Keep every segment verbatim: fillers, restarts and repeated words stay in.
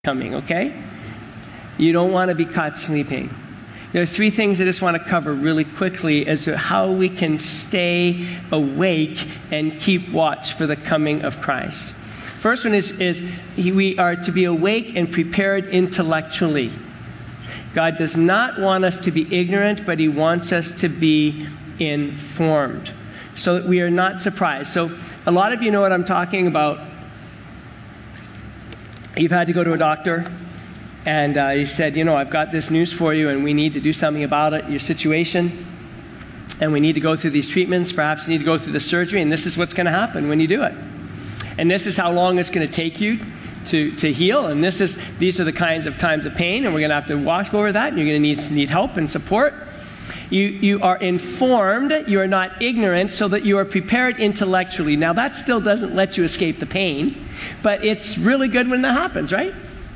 coming, okay? You don't want to be caught sleeping. There are three things I just want to cover really quickly as to how we can stay awake and keep watch for the coming of Christ. First one is, is we are to be awake and prepared intellectually. God does not want us to be ignorant, but he wants us to be informed so that we are not surprised. So a lot of you know what I'm talking about. You've had to go to a doctor, and uh, he said, you know, I've got this news for you, and we need to do something about it, your situation, and we need to go through these treatments. Perhaps you need to go through the surgery, and this is what's going to happen when you do it. And this is how long it's going to take you to, to heal, and this is these are the kinds of times of pain, and we're going to have to walk over that, and you're going to need, need help and support. You, you are informed, you are not ignorant, so that you are prepared intellectually. Now, that still doesn't let you escape the pain, but it's really good when that happens, right?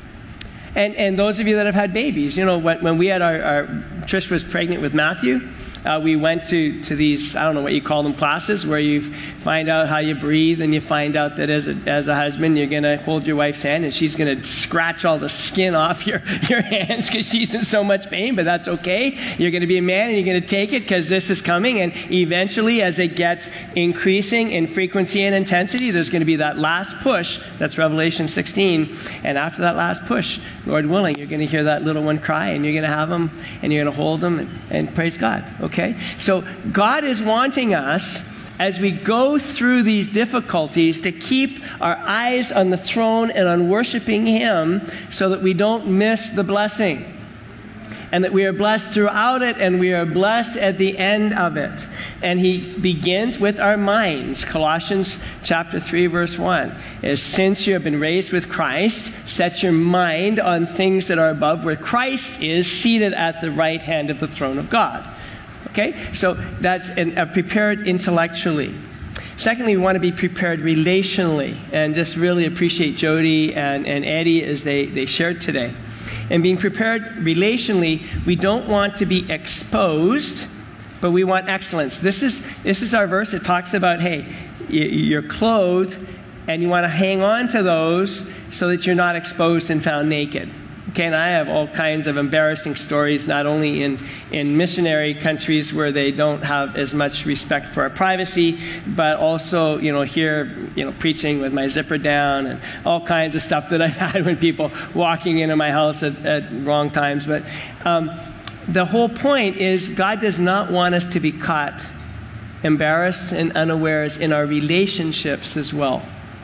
And and those of you that have had babies, you know, when, when we had our, our, Trish was pregnant with Matthew, uh, we went to, to these, I don't know what you call them, classes, where you find out how you breathe, and you find out that as a, as a husband, you're going to hold your wife's hand, and she's going to scratch all the skin off your, your hands because she's in so much pain, but that's okay. You're going to be a man, and you're going to take it because this is coming, and eventually, as it gets increasing in frequency and intensity, there's going to be that last push. That's Revelation sixteen, and after that last push, Lord willing, you're going to hear that little one cry, and you're going to have him, and you're going to hold him, and, and praise God, okay? Okay? So God is wanting us, as we go through these difficulties, to keep our eyes on the throne and on worshiping him so that we don't miss the blessing. And that we are blessed throughout it, and we are blessed at the end of it. And he begins with our minds. Colossians chapter three, verse one is, since you have been raised with Christ, set your mind on things that are above, where Christ is seated at the right hand of the throne of God. Okay? So that's an, uh, prepared intellectually. Secondly, we want to be prepared relationally. And just really appreciate Jody and, and Eddie as they, they shared today. And being prepared relationally, we don't want to be exposed, but we want excellence. This is, this is our verse. It talks about, hey, you're clothed, and you want to hang on to those so that you're not exposed and found naked. Okay, and I have all kinds of embarrassing stories, not only in, in missionary countries where they don't have as much respect for our privacy, but also, you know, here, you know, preaching with my zipper down and all kinds of stuff that I've had when people walking into my house at, at wrong times. But um, the whole point is God does not want us to be caught embarrassed and unawares in our relationships as well.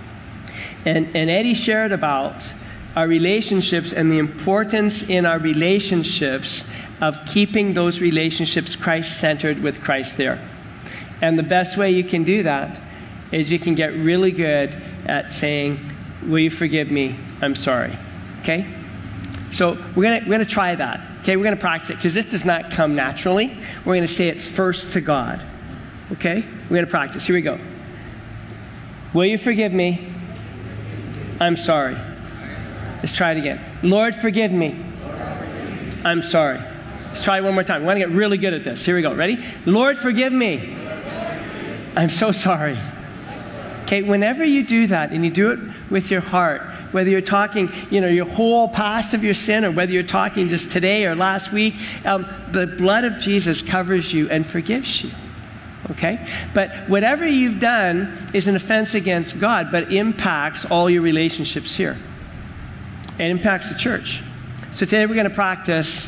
And, and Eddie shared about our relationships and the importance in our relationships of keeping those relationships Christ-centered with Christ there. And the best way you can do that is you can get really good at saying, will you forgive me? I'm sorry. Okay? So we're going we're gonna try that. Okay? We're going to practice it because this does not come naturally. We're going to say it first to God. Okay? We're going to practice. Here we go. Will you forgive me? I'm sorry. Let's try it again. Lord, forgive me. I'm sorry. Let's try it one more time. We want to get really good at this. Here we go. Ready? Lord, forgive me. I'm so sorry. Okay, whenever you do that, and you do it with your heart, whether you're talking, you know, your whole past of your sin, or whether you're talking just today or last week, um, the blood of Jesus covers you and forgives you. Okay? But whatever you've done is an offense against God, but impacts all your relationships here. It impacts the church. So today we're going to practice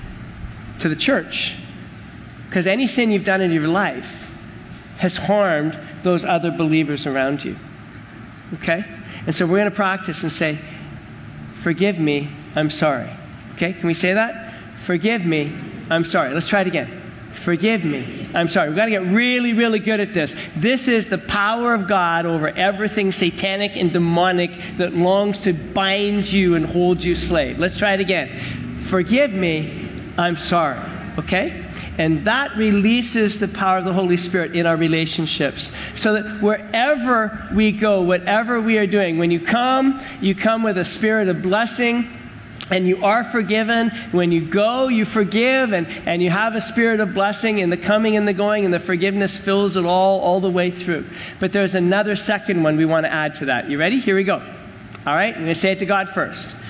to the church. Because any sin you've done in your life has harmed those other believers around you. Okay? And so we're going to practice and say, forgive me, I'm sorry. Okay? Can we say that? Forgive me, I'm sorry. Let's try it again. Forgive me, I'm sorry. We've got to get really, really good at this. This is the power of God over everything satanic and demonic that longs to bind you and hold you slave. Let's try it again. Forgive me, I'm sorry. Okay? And that releases the power of the Holy Spirit in our relationships. So that wherever we go, whatever we are doing, when you come, you come with a spirit of blessing, and you are forgiven. When you go, you forgive, and, and you have a spirit of blessing in the coming and the going, and the forgiveness fills it all, all the way through. But there's another second one we want to add to that. You ready? Here we go. All right? I'm going to say it to God first.